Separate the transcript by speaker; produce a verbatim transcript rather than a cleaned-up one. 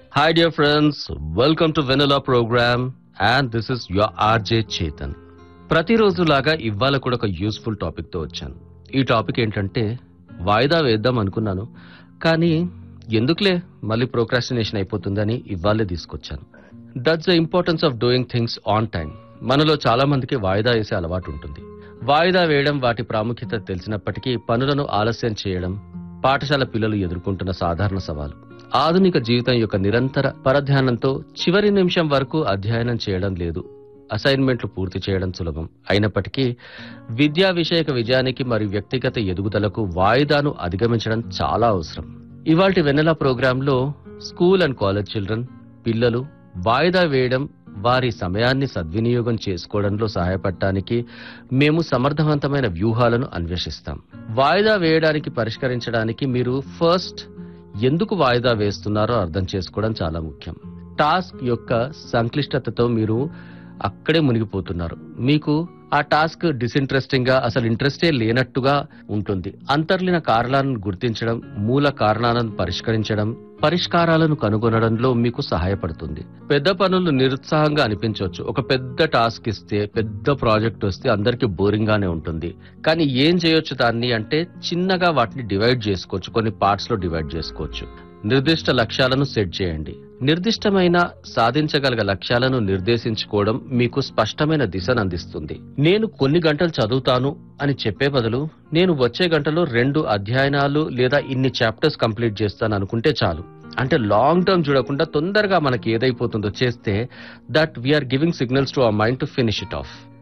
Speaker 1: Hi, dear friends. Welcome to Vanilla Program, and this is your R J Chetan. ప్రతిరోజులాగా ఇవాళ కూడా ఒక useful topic తో వచ్చాను. ఈ టాపిక్ ఏంటంటే వాయిదా వేద్దాం అనుకున్నాను, కానీ ఎందుకులే మళ్ళీ ప్రోక్రాస్టినేషన్ అయిపోతుందని ఇవాళే తీసుకొచ్చాను. That's the importance of doing things on time. మనలో చాలా మందికి వాయిదా వేసే అలవాటు ఉంటుంది. వాయిదా వేయడం వాటి ప్రాముఖ్యత తెలిసినప్పటికీ పనులను ఆలస్యం చేయడం పాఠశాల పిల్లలు ఎదుర్కొంటున్న సాధారణ సవాలు. ఆధునిక జీవితం యొక్క నిరంతర పరధ్యానంతో చివరి నిమిషం వరకు అధ్యయనం చేయడం లేదు. అసైన్మెంట్లు పూర్తి చేయడం సులభం అయినప్పటికీ విద్యా విషయక విజయానికి మరియు వ్యక్తిగత ఎదుగుదలకు వాయిదాను అధిగమించడం చాలా అవసరం. ఇవాల్టి వెన్నెల ప్రోగ్రాంలో స్కూల్ అండ్ కాలేజ్ చిల్డ్రన్ పిల్లలు వాయిదా వేయడం వారి సమయాన్ని సద్వినియోగం చేసుకోవడంలో సహాయపడటానికి మేము సమర్థవంతమైన వ్యూహాలను అన్వేషిస్తాం. వాయిదా వేయడానికి పరిష్కరించడానికి మీరు ఫస్ట్ ఎందుకు వాయిదా వేస్తున్నారో అర్థం చేసుకోవడం చాలా ముఖ్యం. టాస్క్ యొక్క సంక్లిష్టతతో మీరు అక్కడే మునిగిపోతున్నారు. మీకు ఆ టాస్క్ డిసింట్రెస్టింగ్ గా అసలు ఇంట్రెస్టే లేనట్టుగా ఉంటుంది. అంతర్లీన కారణాలను గుర్తించడం, మూల కారణాలను పరిష్కరించడం, పరిష్కారాలను కనుగొనడంలో మీకు సహాయపడుతుంది. పెద్ద పనులు నిరుత్సాహంగా అనిపించవచ్చు. ఒక పెద్ద టాస్క్ ఇస్తే, పెద్ద ప్రాజెక్ట్ వస్తే అందరికీ బోరింగ్ గానే ఉంటుంది. కానీ ఏం చేయొచ్చు దాన్ని అంటే చిన్నగా వాటిని డివైడ్ చేసుకోవచ్చు, కొన్ని పార్ట్స్ లో డివైడ్ చేసుకోవచ్చు. నిర్దిష్ట లక్ష్యాలను సెట్ చేయండి. నిర్దిష్టమైన సాధించగల లక్ష్యాలను నిర్దేశించుకోవడం మీకు స్పష్టమైన దిశను అందిస్తుంది. నేను కొన్ని గంటలు చదువుతాను అని చెప్పే బదులు నేను వచ్చే గంటలో రెండు అధ్యయనాలు లేదా ఇన్ని చాప్టర్స్ కంప్లీట్ చేస్తాను అనుకుంటే చాలు. అంటే లాంగ్ టర్మ్ చూడకుండా తొందరగా మనకి ఏదైపోతుందో చేస్తే that we are giving signals to our mind to finish it of.